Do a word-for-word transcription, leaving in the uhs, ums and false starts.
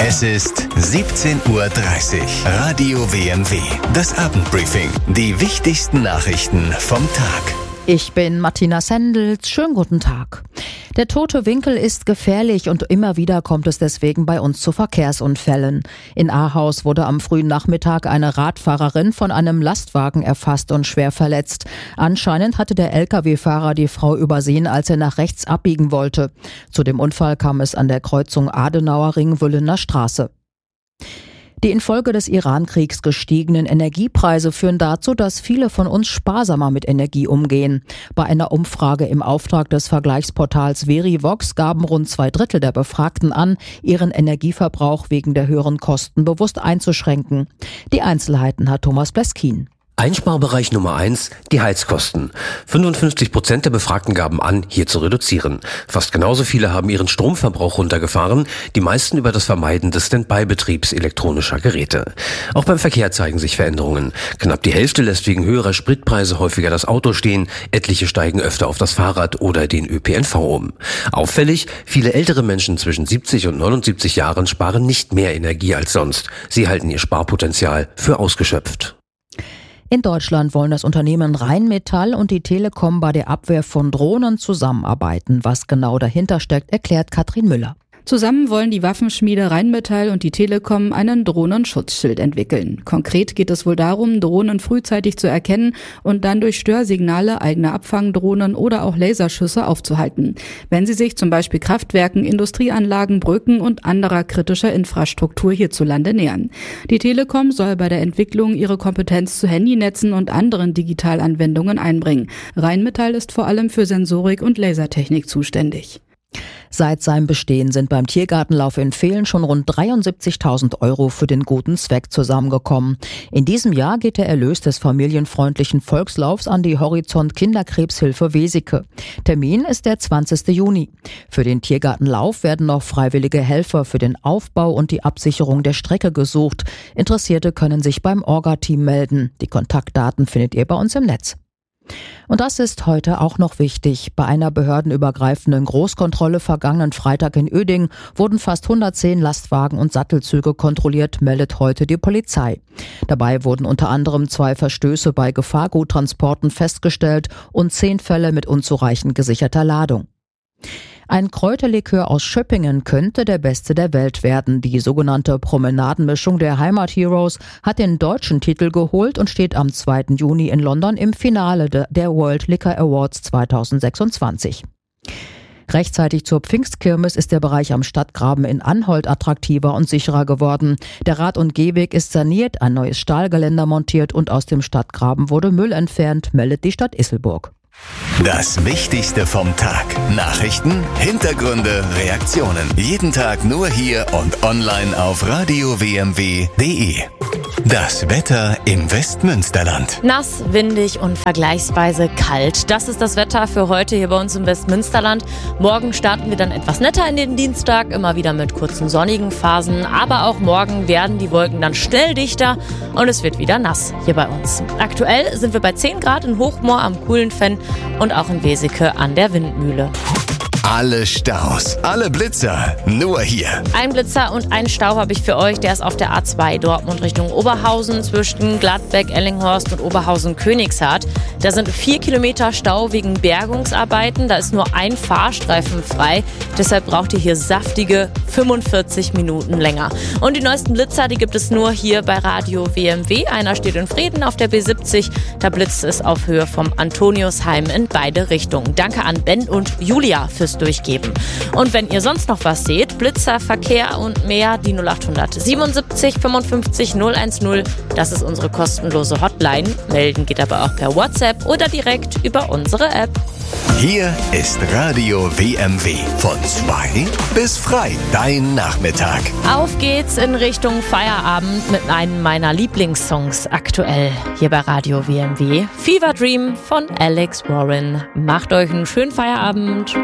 Es ist siebzehn Uhr dreißig. Radio W M W. Das Abendbriefing. Die wichtigsten Nachrichten vom Tag. Ich bin Martina Sendels. Schönen guten Tag. Der tote Winkel ist gefährlich und immer wieder kommt es deswegen bei uns zu Verkehrsunfällen. In Ahaus wurde am frühen Nachmittag eine Radfahrerin von einem Lastwagen erfasst und schwer verletzt. Anscheinend hatte der L K W-Fahrer die Frau übersehen, als er nach rechts abbiegen wollte. Zu dem Unfall kam es an der Kreuzung Adenauer Ring-Wüllener Straße. Die infolge des Iran-Kriegs gestiegenen Energiepreise führen dazu, dass viele von uns sparsamer mit Energie umgehen. Bei einer Umfrage im Auftrag des Vergleichsportals Verivox gaben rund zwei Drittel der Befragten an, ihren Energieverbrauch wegen der höheren Kosten bewusst einzuschränken. Die Einzelheiten hat Thomas Bleskin. Einsparbereich Nummer eins, die Heizkosten. fünfundfünfzig Prozent der Befragten gaben an, hier zu reduzieren. Fast genauso viele haben ihren Stromverbrauch runtergefahren, die meisten über das Vermeiden des Standby-Betriebs elektronischer Geräte. Auch beim Verkehr zeigen sich Veränderungen. Knapp die Hälfte lässt wegen höherer Spritpreise häufiger das Auto stehen, etliche steigen öfter auf das Fahrrad oder den Ö P N V um. Auffällig, viele ältere Menschen zwischen siebzig und neunundsiebzig Jahren sparen nicht mehr Energie als sonst. Sie halten ihr Sparpotenzial für ausgeschöpft. In Deutschland wollen das Unternehmen Rheinmetall und die Telekom bei der Abwehr von Drohnen zusammenarbeiten. Was genau dahinter steckt, erklärt Katrin Müller. Zusammen wollen die Waffenschmiede Rheinmetall und die Telekom einen Drohnenschutzschild entwickeln. Konkret geht es wohl darum, Drohnen frühzeitig zu erkennen und dann durch Störsignale eigene Abfangdrohnen oder auch Laserschüsse aufzuhalten, wenn sie sich zum Beispiel Kraftwerken, Industrieanlagen, Brücken und anderer kritischer Infrastruktur hierzulande nähern. Die Telekom soll bei der Entwicklung ihre Kompetenz zu Handynetzen und anderen Digitalanwendungen einbringen. Rheinmetall ist vor allem für Sensorik und Lasertechnik zuständig. Seit seinem Bestehen sind beim Tiergartenlauf in Vehlen schon rund dreiundsiebzigtausend Euro für den guten Zweck zusammengekommen. In diesem Jahr geht der Erlös des familienfreundlichen Volkslaufs an die Horizont Kinderkrebshilfe Weseke. Termin ist der zwanzigsten Juni. Für den Tiergartenlauf werden noch freiwillige Helfer für den Aufbau und die Absicherung der Strecke gesucht. Interessierte können sich beim Orga-Team melden. Die Kontaktdaten findet ihr bei uns im Netz. Und das ist heute auch noch wichtig. Bei einer behördenübergreifenden Großkontrolle vergangenen Freitag in Uerdingen wurden fast hundertzehn Lastwagen und Sattelzüge kontrolliert, meldet heute die Polizei. Dabei wurden unter anderem zwei Verstöße bei Gefahrguttransporten festgestellt und zehn Fälle mit unzureichend gesicherter Ladung. Ein Kräuterlikör aus Schöppingen könnte der beste der Welt werden. Die sogenannte Promenadenmischung der Heimat Heroes hat den deutschen Titel geholt und steht am zweiten Juni in London im Finale der World Liquor Awards zweitausendsechsundzwanzig. Rechtzeitig zur Pfingstkirmes ist der Bereich am Stadtgraben in Anholt attraktiver und sicherer geworden. Der Rad- und Gehweg ist saniert, ein neues Stahlgeländer montiert und aus dem Stadtgraben wurde Müll entfernt, meldet die Stadt Isselburg. Das Wichtigste vom Tag. Nachrichten, Hintergründe, Reaktionen. Jeden Tag nur hier und online auf radio w m w punkt d e. Das Wetter im Westmünsterland. Nass, windig und vergleichsweise kalt. Das ist das Wetter für heute hier bei uns im Westmünsterland. Morgen starten wir dann etwas netter in den Dienstag, immer wieder mit kurzen sonnigen Phasen. Aber auch morgen werden die Wolken dann schnell dichter und es wird wieder nass hier bei uns. Aktuell sind wir bei zehn Grad in Hochmoor am Kuhlenfenn und auch in Weseke an der Windmühle. Alle Staus, alle Blitzer, nur hier. Ein Blitzer und ein Stau habe ich für euch. Der ist auf der A zwei Dortmund Richtung Oberhausen zwischen Gladbeck, Ellinghorst und Oberhausen-Königshardt. Da sind vier Kilometer Stau wegen Bergungsarbeiten. Da ist nur ein Fahrstreifen frei. Deshalb braucht ihr hier saftige fünfundvierzig Minuten länger. Und die neuesten Blitzer, die gibt es nur hier bei Radio W M W. Einer steht in Frieden auf der B siebzig. Da blitzt es auf Höhe vom Antoniusheim in beide Richtungen. Danke an Ben und Julia fürs Durchgeben. Und wenn ihr sonst noch was seht, Blitzer, Verkehr und mehr, die null acht siebenundsiebzig fünfundfünfzig null eins null, das ist unsere kostenlose Hotline. Melden geht aber auch per WhatsApp oder direkt über unsere App. Hier ist Radio W M W. Von zwei bis frei. Dein Nachmittag. Auf geht's in Richtung Feierabend mit einem meiner Lieblingssongs aktuell hier bei Radio W M W. Fever Dream von Alex Warren. Macht euch einen schönen Feierabend.